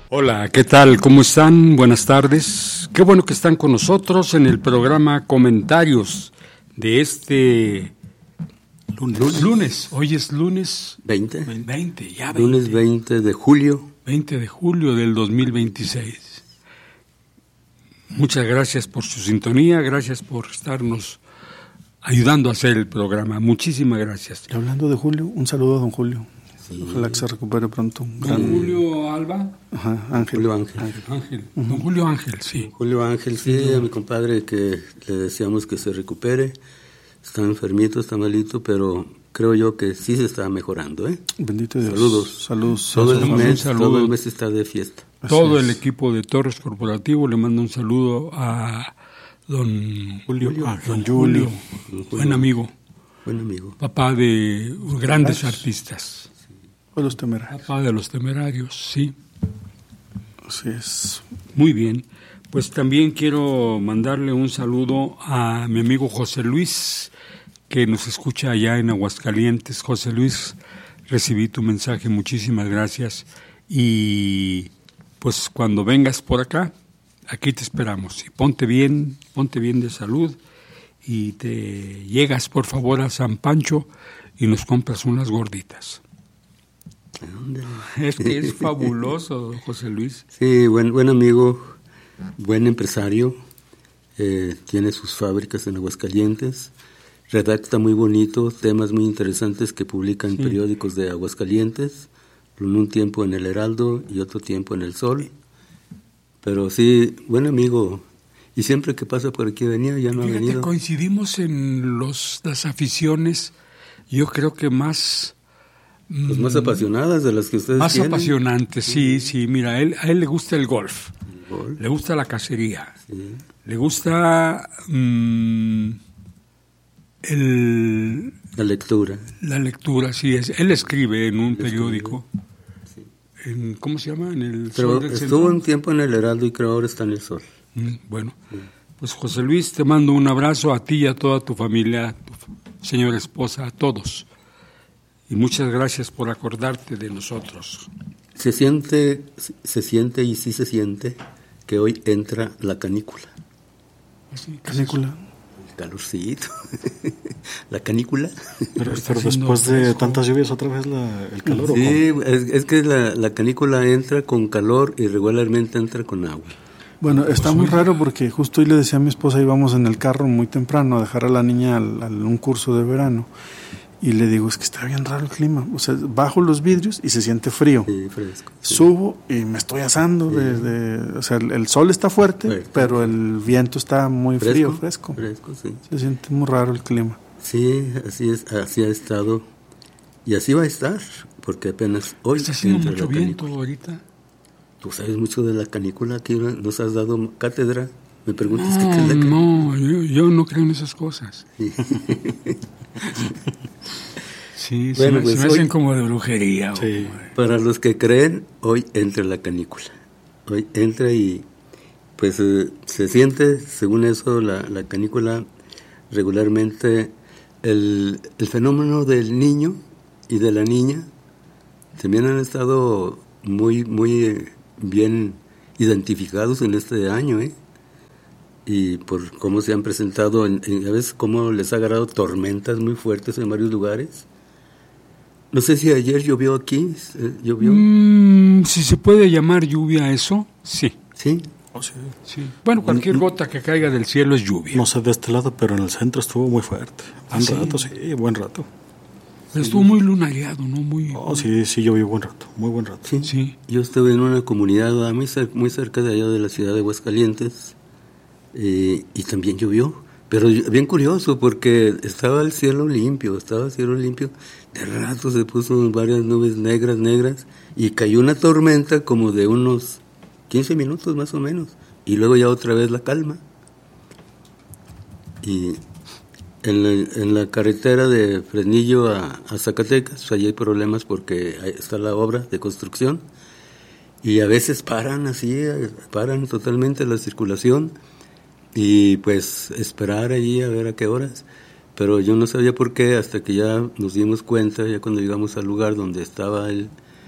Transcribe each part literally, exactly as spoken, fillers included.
Hola, ¿qué tal? ¿Cómo están? Buenas tardes. Qué bueno que están con nosotros en el programa Comentarios de este lunes. Lunes. Hoy es lunes veinte. veinte, ya veinte. Lunes veinte de julio. veinte de julio del dos mil veintiséis. Muchas gracias por su sintonía, gracias por estarnos ayudando a hacer el programa. Muchísimas gracias. Y hablando de Julio, un saludo a don Julio. Sí. Ojalá que se recupere pronto. Don gran... Julio Alba. Ajá, Ángel. Julio Ángel. Ángel. Ángel. Uh-huh. Don Julio Ángel, sí. Julio Ángel, sí, sí, a mi compadre que le deseamos que se recupere. Está enfermito, está malito, pero creo yo que sí se está mejorando, ¿eh? Bendito Dios. Saludos. Saludos. Todo el Saludos. mes, Saludos. todo el mes está de fiesta. Todo Así el es. equipo de Torres Corporativo le manda un saludo a don Julio. Ángel. Don Julio. Julio. Buen amigo. Buen amigo. Papá de grandes artistas. O los temerarios. Papá de los temerarios, sí. Así es. Muy bien. Pues también quiero mandarle un saludo a mi amigo José Luis, que nos escucha allá en Aguascalientes. José Luis, recibí tu mensaje, muchísimas gracias. Y pues cuando vengas por acá, aquí te esperamos. Y ponte bien, ponte bien de salud y te llegas por favor a San Pancho y nos compras unas gorditas. ¿Dónde? Es que es fabuloso, José Luis. Sí, buen, buen amigo, buen empresario, eh, tiene sus fábricas en Aguascalientes, redacta muy bonito, temas muy interesantes que publica en sí. periódicos de Aguascalientes, en un tiempo en El Heraldo y otro tiempo en El Sol. Pero sí, buen amigo, y siempre que pasa por aquí venía, ya no Fíjate, ha venido. Coincidimos en los, las aficiones, yo creo que más... Pues más apasionadas de las que ustedes más tienen. Más apasionantes, sí, sí. Mira, a él, a él le gusta el golf, el golf. Le gusta la cacería, sí. Le gusta mmm, el... la lectura. La lectura, sí. Es, él escribe en un él periódico. Sí. En, ¿Cómo se llama? En el Pero Sol del estuvo Centro. un tiempo en El Heraldo y creo ahora está en El Sol. Mm, bueno, sí. Pues José Luis, te mando un abrazo a ti y a toda tu familia, a tu señora esposa, a todos. Y muchas gracias por acordarte de nosotros. Se siente, se siente y sí se siente que hoy entra la canícula. ¿Sí? ¿Canícula? El calorcito. ¿La canícula? Pero, pero después de fresco. Tantas lluvias otra vez la, el calor. Sí, ¿o es, es que la, la canícula entra con calor y regularmente entra con agua. Bueno, está muy raro porque justo hoy le decía a mi esposa, íbamos en el carro muy temprano a dejar a la niña a un curso de verano. Y le digo, es que está bien raro el clima. O sea, bajo los vidrios y se siente frío. Sí, fresco. Sí. Subo y me estoy asando. Sí. De, de, o sea, el, el sol está fuerte, fuerte, pero el viento está muy fresco, frío, fresco. Fresco, sí. Se siente muy raro el clima. Sí, así es, así ha estado. Y así va a estar, porque apenas hoy... ¿Está haciendo mucho viento ahorita? Tú sabes mucho de la canícula, aquí nos has dado cátedra. Me preguntas no, qué es la canícula. No, yo, yo no creo en esas cosas. Sí. Sí, bueno, se, pues se me hoy, hacen como de brujería. Sí. Para los que creen, hoy entra la canícula. Hoy entra y pues eh, se siente, según eso, la, la canícula regularmente, el, el fenómeno del niño y de la niña también han estado muy, muy bien identificados en este año, ¿eh? Y por cómo se han presentado, en, en, a veces cómo les ha agarrado tormentas muy fuertes en varios lugares. No sé si ayer llovió aquí, ¿llovió? Mm, si se puede llamar lluvia a eso, sí. ¿Sí? Oh, sí. Sí. Bueno, cualquier no, gota que caiga del cielo es lluvia. No sé de este lado, pero en el centro estuvo muy fuerte. Buen ¿Sí? rato, sí, buen rato. Pero estuvo muy lunareado, ¿no? Muy, oh, sí, sí, llovió buen rato, muy buen rato. Sí, sí. Yo estuve en una comunidad muy cerca, muy cerca de allá de la ciudad de Aguascalientes eh, y también llovió. Pero bien curioso porque estaba el cielo limpio, estaba el cielo limpio, de rato se puso varias nubes negras, negras, y cayó una tormenta como de unos quince minutos más o menos, y luego ya otra vez la calma. Y en la, en la carretera de Fresnillo a, a Zacatecas, pues allí hay problemas porque está la obra de construcción, y a veces paran así, paran totalmente la circulación, y pues esperar allí a ver a qué horas, pero yo no sabía por qué hasta que ya nos dimos cuenta, ya cuando llegamos al lugar donde estaba el,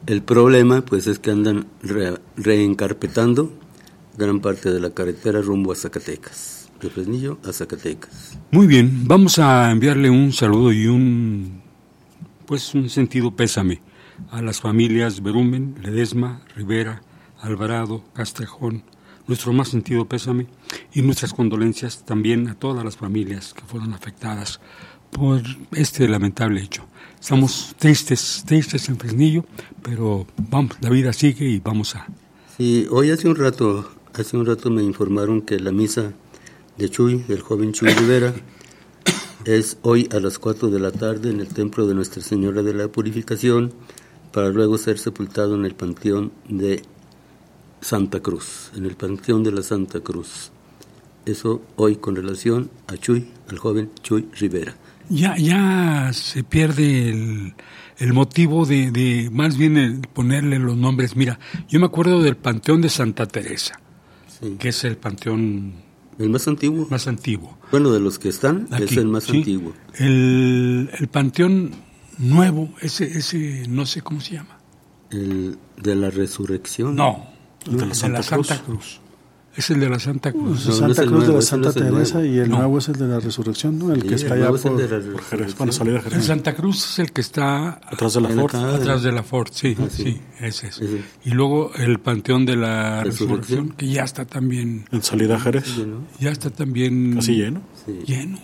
El problema pues es que andan re, reencarpetando gran parte de la carretera rumbo a Zacatecas, de Fresnillo a Zacatecas. Muy bien, vamos a enviarle un saludo y un pues un sentido pésame a las familias Berumen, Ledesma, Rivera, Alvarado, Castrejón, nuestro más sentido pésame y nuestras condolencias también a todas las familias que fueron afectadas por este lamentable hecho. Estamos tristes, tristes en Fresnillo, pero vamos, la vida sigue y vamos a... Sí, hoy hace un rato, hace un rato me informaron que la misa de Chuy, del joven Chuy Rivera, es hoy a las cuatro de la tarde en el templo de Nuestra Señora de la Purificación, para luego ser sepultado en el panteón de Santa Cruz, en el panteón de la Santa Cruz. Eso hoy con relación a Chuy, al joven Chuy Rivera. Ya, ya se pierde el, el motivo de, de, más bien el ponerle los nombres. Mira, yo me acuerdo del Panteón de Santa Teresa, sí, que es el panteón... El más antiguo. Más antiguo. Bueno, de los que están, aquí, es el más sí. antiguo. El, el Panteón nuevo, ese, ese, no sé cómo se llama. El de la Resurrección. No, el de la Santa, de la Santa Cruz. Cruz. Es el de la Santa Cruz. Uh, no, Santa no Cruz de la Santa Teresa y el no. nuevo es el de la Resurrección, ¿no? El sí, que está allá por, por Jerez. Bueno, salida de Jerez. El Santa Cruz es el que está atrás de la Ford. Atrás de la Ford, sí, ah, sí, sí, ese es. Sí. Y luego el Panteón de la Resurrección, Resurrección que ya está también... En salida a Jerez. Ya está también... Casi lleno. Sí. Lleno.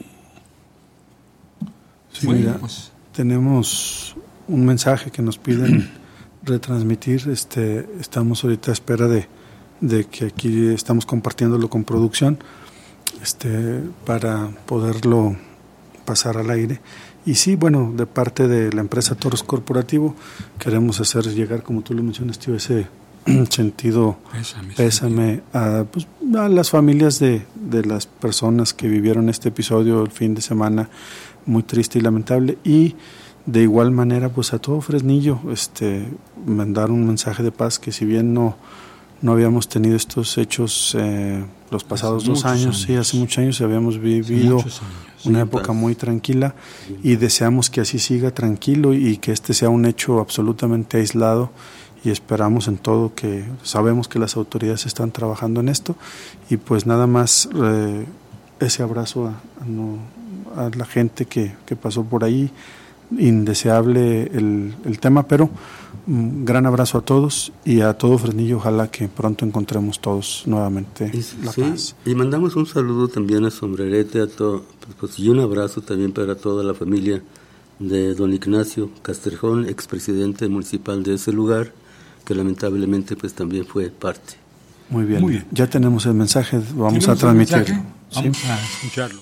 Sí, bueno, mira, pues tenemos un mensaje que nos piden retransmitir. Este, estamos ahorita a espera de... de que aquí estamos compartiéndolo con producción este para poderlo pasar al aire. Y sí, bueno, de parte de la empresa Toros Corporativo queremos hacer llegar, como tú lo mencionas, tío, ese sentido pésame, pésame a, pues, a las familias de, de las personas que vivieron este episodio el fin de semana muy triste y lamentable, y de igual manera pues a todo Fresnillo este mandar un mensaje de paz, que si bien no No habíamos tenido estos hechos eh, los pasados hace dos años, años, sí, hace muchos años habíamos vivido años, una sí, época paz. muy tranquila, sí. y deseamos que así siga tranquilo y que este sea un hecho absolutamente aislado, y esperamos en todo que, sabemos que las autoridades están trabajando en esto, y pues nada más eh, ese abrazo a, a, no, a la gente que, que pasó por ahí. Indeseable el, el tema, pero un gran abrazo a todos y a todo Fresnillo. Ojalá que pronto encontremos todos nuevamente y, la sí, paz. Y mandamos un saludo también a Sombrerete, a todo, pues, y un abrazo también para toda la familia de don Ignacio Castrejón, expresidente municipal de ese lugar, que lamentablemente pues también fue parte. Muy bien, Muy bien. Ya tenemos el mensaje, vamos a transmitirlo. Vamos ¿sí? a escucharlo.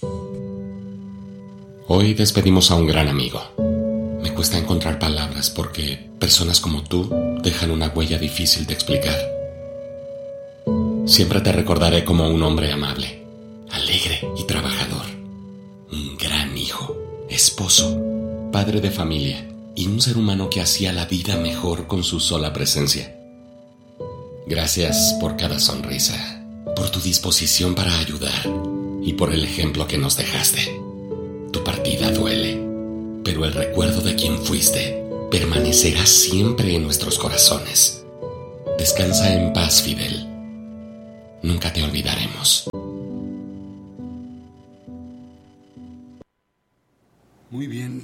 Hoy despedimos a un gran amigo. Me cuesta encontrar palabras porque personas como tú dejan una huella difícil de explicar. Siempre te recordaré como un hombre amable, alegre y trabajador. Un gran hijo, esposo, padre de familia y un ser humano que hacía la vida mejor con su sola presencia. Gracias por cada sonrisa, por tu disposición para ayudar y por el ejemplo que nos dejaste. Tu partida duele, pero el recuerdo de quien fuiste permanecerá siempre en nuestros corazones. Descansa en paz, Fidel. Nunca te olvidaremos. Muy bien.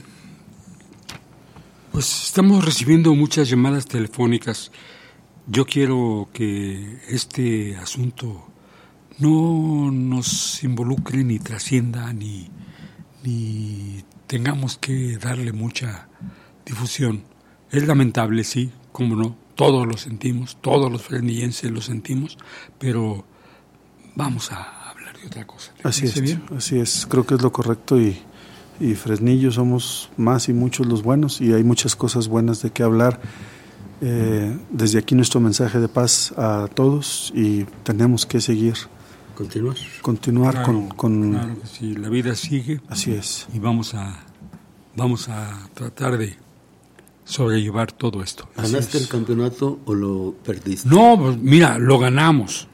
Pues estamos recibiendo muchas llamadas telefónicas. Yo quiero que este asunto no nos involucre ni trascienda ni... y tengamos que darle mucha difusión. Es lamentable, sí, cómo no, todos lo sentimos, todos los fresnillenses lo sentimos, pero vamos a hablar de otra cosa. Así es, bien? así es, creo que es lo correcto, y, y Fresnillo somos más y muchos los buenos, y hay muchas cosas buenas de qué hablar. Eh, desde aquí nuestro mensaje de paz a todos, y tenemos que seguir Continuar. Continuar claro, con, con... Claro que sí, la vida sigue. Así es. Y vamos a, vamos a tratar de sobrellevar todo esto. ¿Ganaste el campeonato o lo perdiste? No, pues mira, lo ganamos.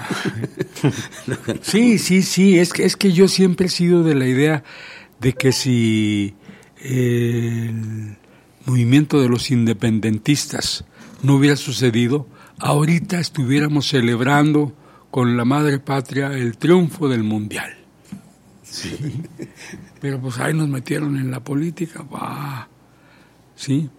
sí, sí, sí, es que, es que yo siempre he sido de la idea de que si el movimiento de los independentistas no hubiera sucedido, ahorita estuviéramos celebrando con la madre patria el triunfo del mundial. Sí. Pero pues ahí nos metieron en la política, va. Sí.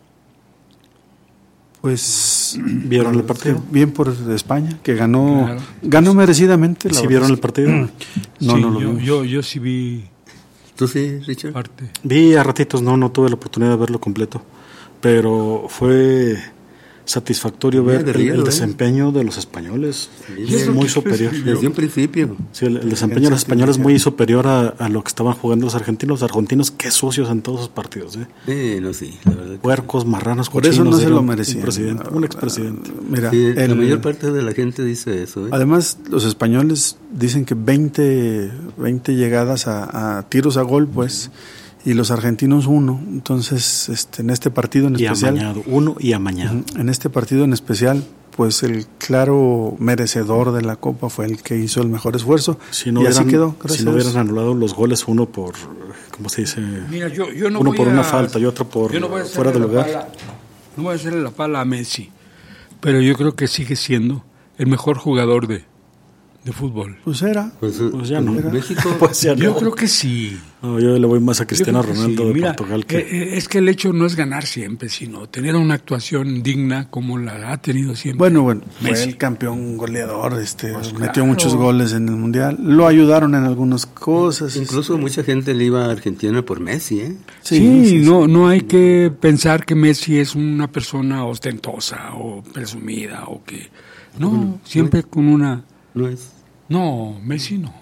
Pues vieron el partido. Bien por España, que ganó Claro. ganó merecidamente. ¿Sí vieron el partido? No, Sí, no lo yo, vimos. yo, yo sí vi ¿Tú sí, Richard? parte. Vi a ratitos, no, no tuve la oportunidad de verlo completo, pero fue satisfactorio Muy ver el, aguerrido, el ¿eh? desempeño de los españoles. Sí, Es eso muy que superior. fue- Desde un principio. Sí, el, el desempeño de los españoles es muy superior a, a lo que estaban jugando los argentinos. Los argentinos, qué sucios en todos sus partidos, ¿eh? Sí, no, sí, la verdad. que Puercos, marranos, Por eso cochinos, no se era lo un merecían. presidente, un expresidente. Mira, sí, la el- mayor parte de la gente dice eso, ¿eh? además los españoles dicen que veinte, veinte llegadas a, a tiros a gol, pues, y los argentinos uno. Entonces, este, en este partido en Y especial, amañado, uno y amañado. en este partido en especial, pues el claro merecedor de la Copa fue el que hizo el mejor esfuerzo. Si no y así hubieran, quedó, gracias si no a Dios. hubieran anulado los goles, uno por, ¿cómo se dice? Mira, yo, yo no Uno voy por a- una falta y otro por yo no voy a fuera hacerle de la lugar. pala- no voy a hacerle la pala a Messi, pero yo creo que sigue siendo el mejor jugador de, de fútbol. Pues era. Pues, eh, Pues ya no. México, Pues ya Yo no. creo que sí. No, yo le voy más a Cristiano Yo creo que Ronaldo sí. de Mira, Portugal que... eh, eh, es que el hecho no es ganar siempre, sino tener una actuación digna como la ha tenido siempre. Bueno, bueno, fue Messi. el campeón goleador, este, Pues metió claro. muchos goles en el Mundial, lo ayudaron en algunas cosas. incluso mucha gente le iba a Argentina por Messi, ¿eh? Sí, Sí, sí, no, no hay que pensar que Messi es una persona ostentosa o presumida o que... No, siempre con una... No es. No, Messi no.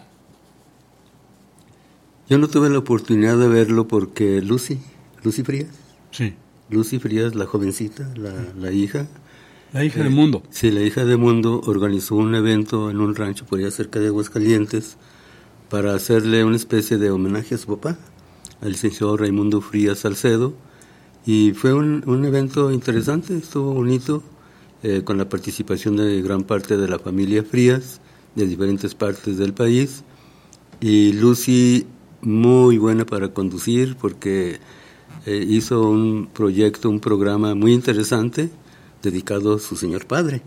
Yo no tuve la oportunidad de verlo porque Lucy, Lucy Frías, Sí. Lucy Frías, la jovencita, la, la hija, La hija del mundo. sí, la hija de Mundo organizó un evento en un rancho por allá cerca de Aguascalientes para hacerle una especie de homenaje a su papá, al licenciado Raimundo Frías Salcedo, y fue un, un evento interesante, estuvo bonito, eh, con la participación de gran parte de la familia Frías, de diferentes partes del país, y Lucy muy buena para conducir porque eh, hizo un proyecto, un programa muy interesante dedicado a su señor padre.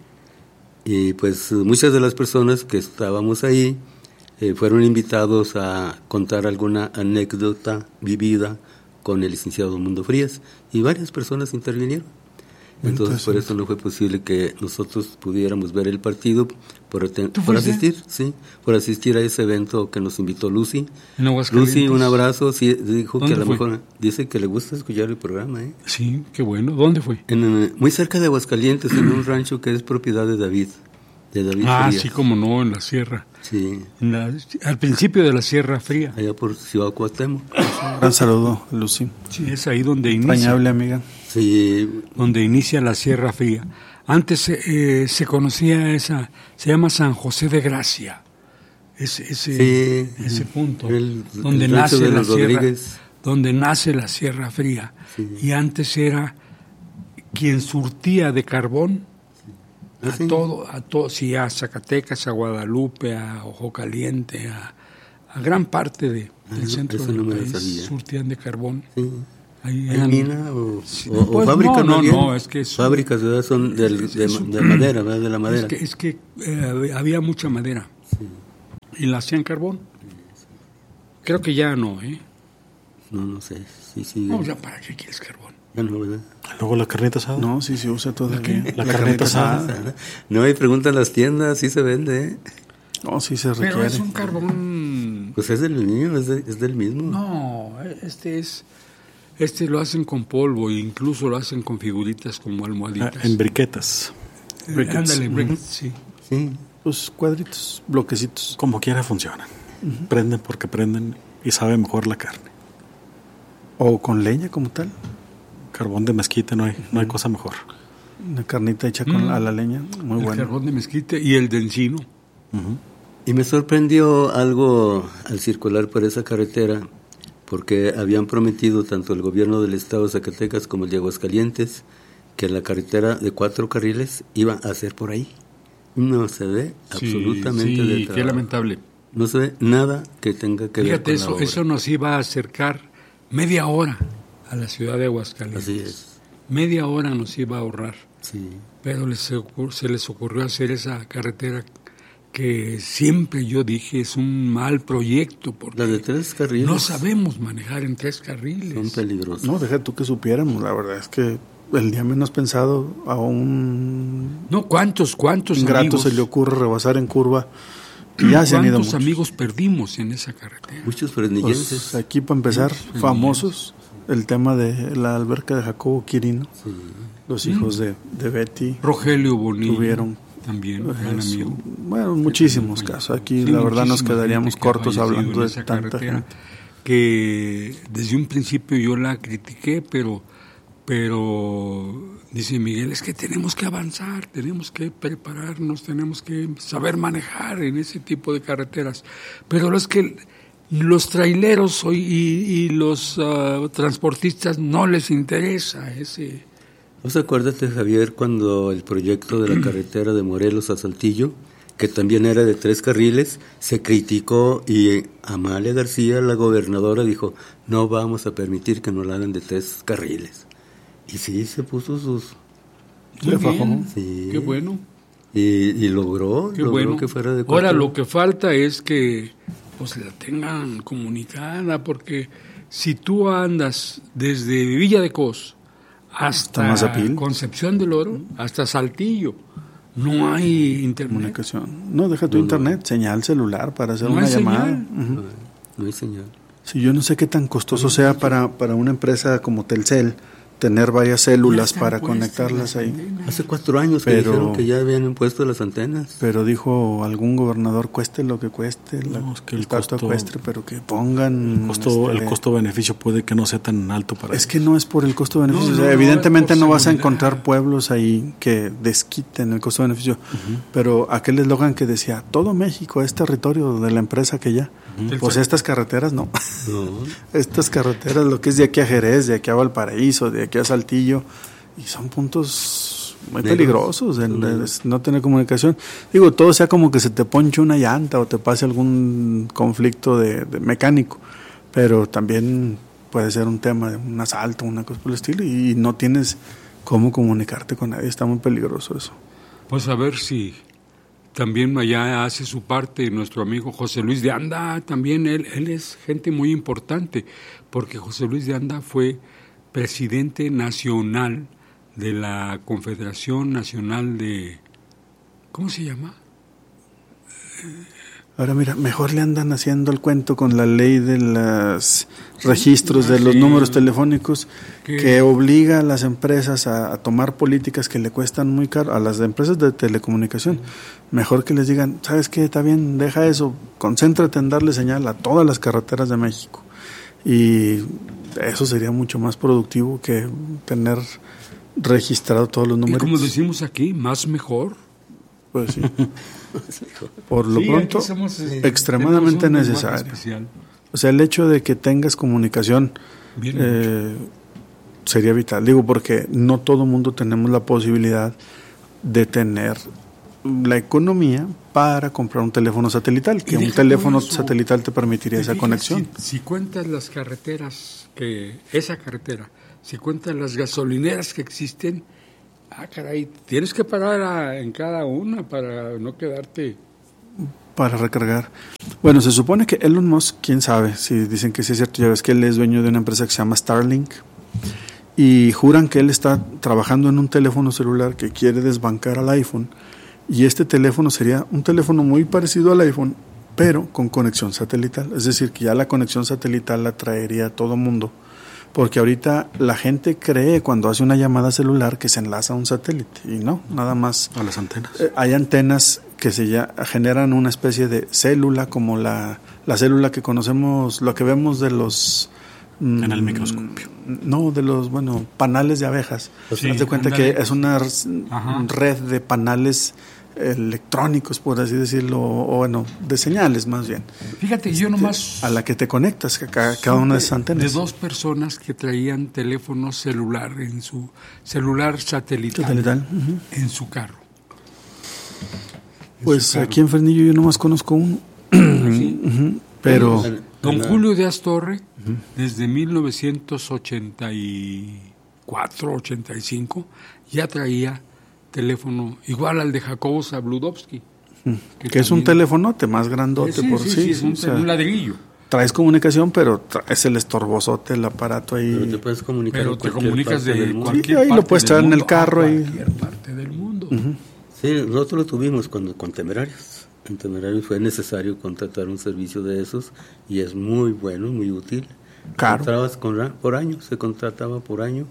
Y pues muchas de las personas que estábamos ahí eh, fueron invitados a contar alguna anécdota vivida con el licenciado Mundo Frías, y varias personas intervinieron. Entonces por eso no fue posible que nosotros pudiéramos ver el partido por, aten- ¿Tú por fuiste? asistir, sí, por asistir a ese evento que nos invitó Lucy. En Aguascalientes. Lucy, un abrazo, sí, dijo que ¿Dónde a lo fue? mejor dice que le gusta escuchar el programa, ¿eh? Sí, qué bueno. ¿Dónde fue? En, eh, muy cerca de Aguascalientes, en un rancho que es propiedad de David, de David Ah, Frías. sí, como no, en la sierra. Sí, En la- al principio de la Sierra Fría. allá por Ciudad Cuauhtémoc. Un gran saludo, Lucy. Sí, es ahí donde inicia, Extrañable amiga. Sí, donde inicia la Sierra Fría. Antes eh, se conocía esa, se llama San José de Gracia, ese, ese, Sí. ese punto, El- donde el rancho nace de la los Sierra, Rodríguez. donde nace la Sierra Fría. Sí. Y antes era quien surtía de carbón Ah, a sí. todo, a todo, sí, a Zacatecas, a Guadalupe, a Ojo Caliente, a, a gran parte de, del Ah, centro eso del no me lo país, sabía. surtían de carbón. sí. Ahí ¿Hay eran- mina o, Sí, o- o pues, fábrica? no, no, más bien? no, es que es un- Fábricas, ¿verdad? Son del- es- de, es un- de madera, ¿verdad? De la madera. Es que, es que eh, había mucha madera y la hacían carbón. Creo que ya no, ¿eh? No, no sé, sí, sí. No, ya para qué quieres carbón. Ya no, ¿verdad? Luego la carnita asada. No, sí se usa todavía. qué? La carnita asada. No, y preguntan las tiendas, sí se vende, ¿eh? No, sí se Pero requiere. es un carbón. Pues es del mismo, es, de- es del mismo. No, este es. Este lo hacen con polvo e incluso lo hacen con figuritas como Ah, almohaditas. en briquetas. Eh, briquets. Ándale, Ujú. briquets, sí. Sí. Pues cuadritos, bloquecitos. Como quiera funcionan. Prenden porque prenden y sabe mejor la carne. O con leña como tal. Carbón de mezquite, no hay, no hay cosa mejor. Una carnita hecha con, Mm. a la leña. Muy El bueno. carbón de mezquite y el de encino. Ujú. Y me sorprendió algo al circular por esa carretera, porque habían prometido tanto el gobierno del estado de Zacatecas como el de Aguascalientes que la carretera de cuatro carriles iba a ser por ahí. No se ve absolutamente sí, de qué trabajo. lamentable. No se ve nada que tenga que ver Fíjate, con la eso, obra. eso nos iba a acercar media hora a la ciudad de Aguascalientes. Así es. Media hora nos iba a ahorrar. Sí. Pero les ocur- se les ocurrió hacer esa carretera que siempre yo dije es un mal proyecto porque La de tres carriles. no sabemos manejar en tres carriles. Son peligrosos. No, deja tú que supiéramos, la verdad es que el día menos pensado a un No, ¿cuántos, cuántos ingrato amigos? se le ocurre rebasar en curva? Y ya se han ido ¿Cuántos muchos. amigos perdimos en esa carretera? Muchos fresnillenses. Pues aquí para empezar, Sí, famosos, el tema de la alberca de Jacobo Quirino, Sí. los hijos de, de Betty, Rogelio Bonilla tuvieron también, pues, gran su- amigo. bueno, muchísimos casos. Aquí Sí, la verdad nos muchísima quedaríamos gente que ha cortos fallecido hablando en de esa tanta carretera, gente. que desde un principio yo la critiqué, pero pero dice Miguel, es que tenemos que avanzar, tenemos que prepararnos, tenemos que saber manejar en ese tipo de carreteras. Pero es que los traileros hoy y, y los uh, transportistas no les interesa ese... ¿Vos acuérdate, Javier, cuando el proyecto de la carretera de Morelos a Saltillo, que también era de tres carriles, se criticó y Amalia García, la gobernadora, dijo, no vamos a permitir que nos la hagan de tres carriles? Y sí, se puso sus... Muy Se fajó. bien, Sí. qué bueno. Y, y logró, Qué logró bueno. que fuera de Ahora cuatro. lo que falta es que pues la tengan comunicada, porque si tú andas desde Villa de Cos hasta Mazapil. Concepción del Oro, hasta Saltillo, no hay internet. Comunicación. No, deja tu internet, señal celular para hacer No una hay llamada. señal. Ujú. No hay señal. Sí, yo no sé qué tan costoso sea para, para una empresa como Telcel tener varias células están para puestas conectarlas las ahí. antenas. Hace cuatro años que Pero- dijeron que ya habían puesto las antenas. Pero dijo algún gobernador, cueste lo que cueste, la, No, es que el el costo costo- ecuestre, pero que pongan... El costo, este, el costo-beneficio puede que no sea tan alto para Es ellos. que no es por el costo-beneficio. No, O sea, no, no, evidentemente es no, por vas a seguridad. encontrar pueblos ahí que desquiten el costo-beneficio. Pero aquel eslogan que decía, todo México es territorio de la empresa que ya. Pues estas carreteras no. No. Estas carreteras, lo que es de aquí a Jerez, de aquí a Valparaíso, de aquí a Saltillo, y son puntos muy Negros. peligrosos de, de- de no tener comunicación. Digo, todo sea como que se te ponche una llanta o te pase algún conflicto de, de mecánico, pero también puede ser un tema de un asalto, una cosa por el estilo, y no tienes cómo comunicarte con nadie. Está muy peligroso eso. Pues a ver si también allá hace su parte nuestro amigo José Luis de Anda, también él, él es gente muy importante, porque José Luis de Anda fue presidente nacional de la Confederación Nacional de... ¿Cómo se llama? Ahora mira, mejor le andan haciendo el cuento con la ley de los registros de los sí. números telefónicos Que- que obliga a las empresas a, a tomar políticas que le cuestan muy caro, a las empresas de telecomunicación. Mejor que les digan, ¿sabes qué? Está bien, deja eso, concéntrate en darle señal a todas las carreteras de México. Y eso sería mucho más productivo que tener registrado todos los Y números. como decimos aquí, más mejor. Pues sí. Por lo Sí, pronto, aquí somos, eh, extremadamente tenemos un lenguaje necesario. especial. O sea, el hecho de que tengas comunicación Bien eh, sería vital. Digo, porque no todo mundo tenemos la posibilidad de tener la economía para comprar un teléfono satelital, que Y un deja teléfono todo eso. satelital te permitiría ¿Te esa fijas? conexión. Si, si cuentas las carreteras, que esa carretera, si cuentas las gasolineras que existen, ah, caray, tienes que parar a- en cada una para no quedarte... Para recargar. Bueno, se supone que Elon Musk, quién sabe, si dicen que sí es cierto, ya ves que él es dueño de una empresa que se llama Starlink, y juran que él está trabajando en un teléfono celular que quiere desbancar al iPhone, y este teléfono sería un teléfono muy parecido al iPhone, pero con conexión satelital. Es decir, que ya la conexión satelital la traería a todo mundo, porque ahorita la gente cree cuando hace una llamada celular que se enlaza a un satélite, y no, nada más. A las antenas. Eh, hay antenas que se ya generan una especie de célula, como la, la célula que conocemos, lo que vemos de los... mm, En el microscopio. No, de los, bueno, panales de abejas. Sí, Haz de cuenta ándale. que es una r- Ajá. red de panales electrónicos, por así decirlo, o bueno, de señales más bien, Fíjate, yo nomás... a la que te conectas, que cada, cada una de esas antenas. De dos personas que traían teléfono celular en su... Celular satelital, Satelital, ujú. en su carro. En Pues su carro. aquí en Fernillo yo nomás conozco uno, ¿Sí? ujú, pero... Don La- Julio de Astorre, desde mil novecientos ochenta y cuatro, ochenta y cinco, ya traía teléfono igual al de Jacobo Zabludovsky. Que, que es un telefonote más grandote, sí, por sí, sí. sí, es un, o sea, un ladrillo. Traes comunicación, pero traes el estorbozote, el aparato ahí. Pero te puedes comunicar pero te comunicas de cualquier sí, ahí parte lo puedes traer en el carro. A y... cualquier parte del mundo. Uh-huh. Sí, nosotros lo tuvimos cuando, con Temerarios. En Temerarios fue necesario contratar un servicio de esos y es muy bueno, muy útil. Claro. Contratabas con, por año, se contrataba por año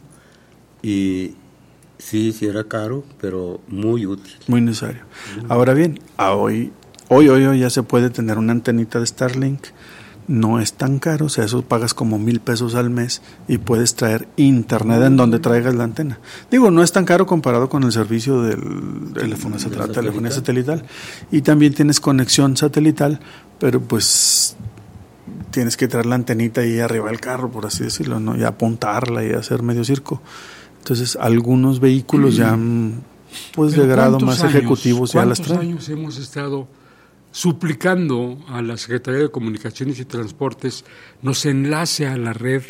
y sí, sí era caro, pero muy útil. Muy necesario. Ahora bien, a hoy, hoy, hoy, hoy ya se puede tener una antenita de Starlink. No es tan caro, o sea, eso pagas como mil pesos al mes y puedes traer internet en donde traigas la antena. Digo, no es tan caro comparado con el servicio del, del telefonía satelital. telefonía satelital. Y también tienes conexión satelital, pero pues tienes que traer la antenita ahí arriba del carro, por así decirlo, ¿no? Y apuntarla y hacer medio circo. Entonces, algunos vehículos ya pues de grado más años, ejecutivos ya las traen. ¿Cuántos años hemos estado suplicando a la Secretaría de Comunicaciones y Transportes nos enlace a la red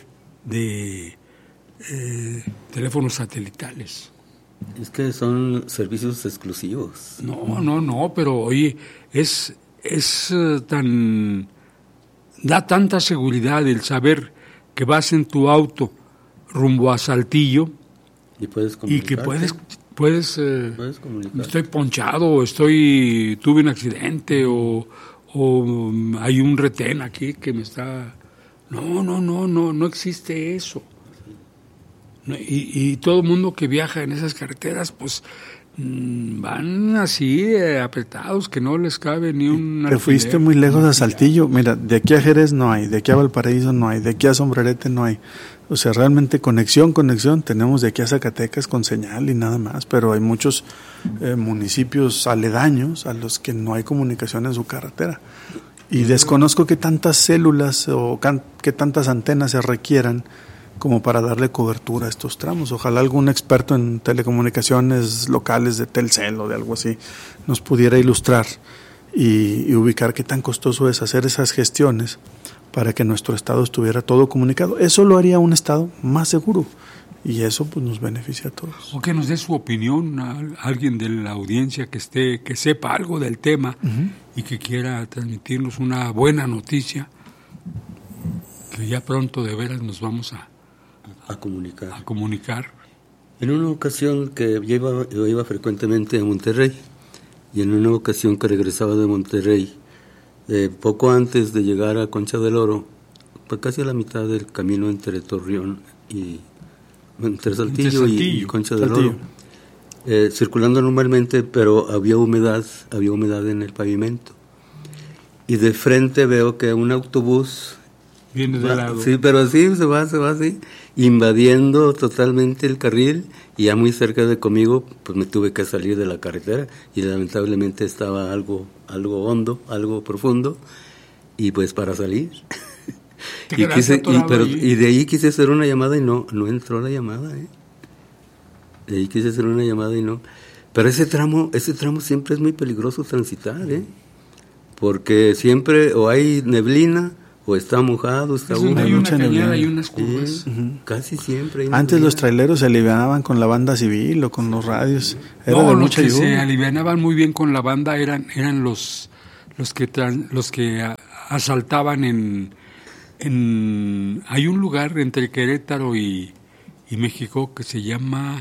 de eh, teléfonos satelitales? Es que son servicios exclusivos. No, no, no, pero oye, es, es uh, tan... da tanta seguridad el saber que vas en tu auto rumbo a Saltillo y, puedes y que puedes... Puedes, eh, puedes comunicar. Estoy ponchado, o estoy, tuve un accidente, o, o um, hay un retén aquí que me está... No, no, no, no, no existe eso. No, y, y todo el mundo que viaja en esas carreteras, pues mmm, van así eh, apretados, que no les cabe ni un... Te fuiste muy lejos a Saltillo. Mira, de aquí a Jerez no hay, de aquí a Valparaíso no hay, de aquí a Sombrerete no hay. O sea, realmente conexión, conexión, tenemos de aquí a Zacatecas con señal y nada más, pero hay muchos eh, municipios aledaños a los que no hay comunicación en su carretera. Y desconozco qué tantas células o can, qué tantas antenas se requieran como para darle cobertura a estos tramos. Ojalá algún experto en telecomunicaciones locales de Telcel o de algo así nos pudiera ilustrar y, y ubicar qué tan costoso es hacer esas gestiones para que nuestro estado estuviera todo comunicado. Eso lo haría un estado más seguro y eso pues nos beneficia a todos. O que nos dé su opinión a alguien de la audiencia que esté, que sepa algo del tema uh-huh. y que quiera transmitirnos una buena noticia, que ya pronto de veras nos vamos a, a comunicar. A comunicar. En una ocasión que yo iba, yo iba frecuentemente a Monterrey y en una ocasión que regresaba de Monterrey, Eh, poco antes de llegar a Concha del Oro, pues casi a la mitad del camino entre Torreón y entre Saltillo, entre Saltillo. y Concha del Saltillo. Oro, eh, circulando normalmente, pero había humedad, había humedad en el pavimento. Y de frente veo que un autobús viene de lado. Sí, pero así se va, se va así, invadiendo totalmente el carril y ya muy cerca de conmigo, pues me tuve que salir de la carretera y lamentablemente estaba algo, algo hondo, algo profundo y pues para salir. y, quise, y, pero, y de ahí quise hacer una llamada y no, no entró la llamada, ¿eh? De ahí quise hacer una llamada y no. Pero ese tramo, ese tramo siempre es muy peligroso transitar, ¿eh? Porque siempre o hay neblina o está mojado, está húmedo. Hay una cañada y unas curvas. Sí, uh-huh. Casi siempre. Hay Antes los traileros se alivianaban con la banda civil o con los radios. Era no, de los mucha que lluvia. se alivianaban muy bien con la banda eran eran los los que tran, los que asaltaban en en hay un lugar entre Querétaro y, y México que se llama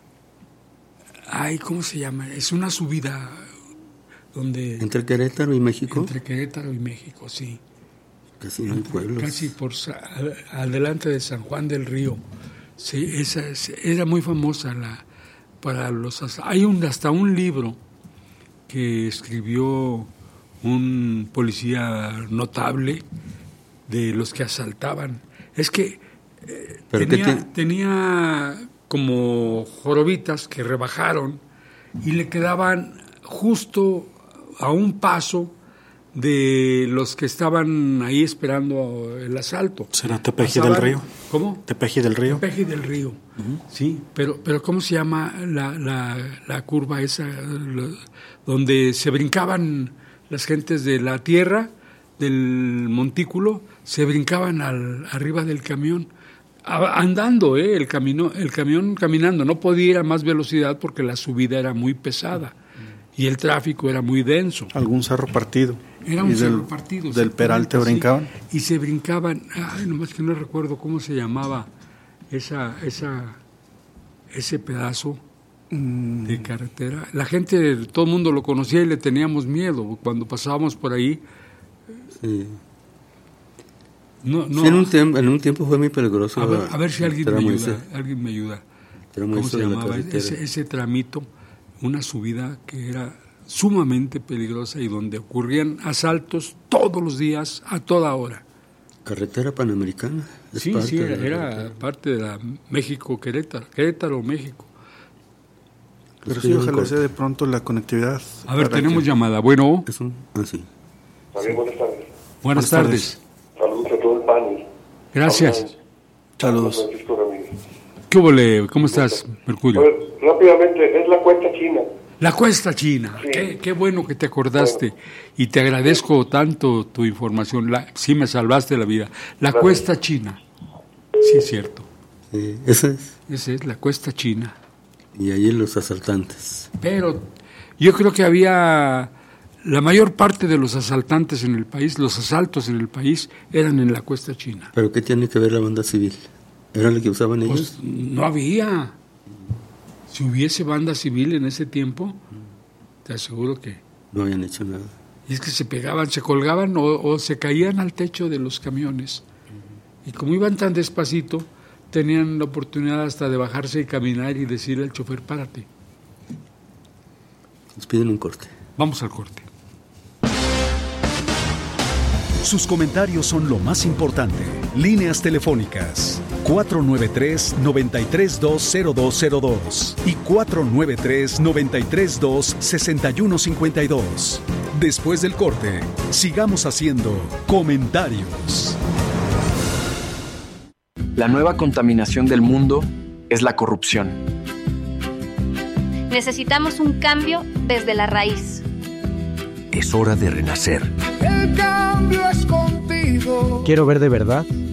ay, ¿cómo se llama? Es una subida donde entre Querétaro y México. Entre Querétaro y México, sí. Casi no hay pueblos. Casi por adelante de San Juan del Río. Sí, esa era muy famosa la para los hay un hasta un libro que escribió un policía notable de los que asaltaban. Es que eh, tenía, tenía como jorobitas que rebajaron y le quedaban justo a un paso de los que estaban ahí esperando el asalto. ¿Será Tepeji del Río? ¿Cómo? Tepeji del Río. Tepeji del Río, uh-huh. Sí, pero pero ¿cómo se llama la, la, la curva esa la, donde se brincaban las gentes de la tierra, del montículo, se brincaban al, arriba del camión? andando, ¿eh? el, camino, el camión caminando, no podía ir a más velocidad porque la subida era muy pesada y el tráfico era muy denso. Algún cerro partido. Era un y cerro del, partido. ¿Del Peralte brincaban? Sí, y se brincaban, ay, nomás que no recuerdo cómo se llamaba esa, esa, ese pedazo mm. de carretera. La gente, todo el mundo lo conocía y le teníamos miedo cuando pasábamos por ahí. Sí. No, no. Sí, en, un tiempo, en un tiempo fue muy peligroso. A ver, a ver si alguien me ayuda. Ese, alguien me ayuda. ¿Cómo se llamaba ese, ese tramito? Una subida que era sumamente peligrosa y donde ocurrían asaltos todos los días, a toda hora. ¿Carretera Panamericana? Sí, sí, era, era parte de la México-Querétaro, Querétaro-México. Pero sí, ojalá sea de pronto la conectividad. A ver, tenemos que... llamada. Bueno. Es un... Ah, sí. También buenas tardes. Buenas, buenas tardes. tardes. Saludos a todo el panel. Gracias. Hablan, Saludos. Francisco Ramírez. ¿Qué huele? ¿Cómo estás, Mercurio? Pues, rápidamente, es la cuesta china. La cuesta china. Sí. Qué, qué bueno que te acordaste. Bueno. Y te agradezco tanto tu información. La, sí me salvaste la vida. La Gracias. Cuesta china. Sí, es cierto. Sí, esa es. Esa es la cuesta china. Y ahí los asaltantes. Pero yo creo que había... La mayor parte de los asaltantes en el país, los asaltos en el país, eran en la cuesta china. ¿Pero qué tiene que ver la banda civil? ¿Era la que usaban pues ellos? No había. Si hubiese banda civil en ese tiempo, te aseguro que... No habían hecho nada. Y es que se pegaban, se colgaban o, o se caían al techo de los camiones. Y como iban tan despacito, tenían la oportunidad hasta de bajarse y caminar y decirle al chofer, párate. Nos piden un corte. Vamos al corte. Sus comentarios son lo más importante. Líneas telefónicas cuatro nueve tres, nueve tres dos, cero dos cero dos y cuatro nueve tres, nueve tres dos, seis uno cinco dos. Después del corte, sigamos haciendo comentarios. La nueva contaminación del mundo es la corrupción. Necesitamos un cambio desde la raíz. Es hora de renacer. El cambio es contigo. Quiero ver de verdad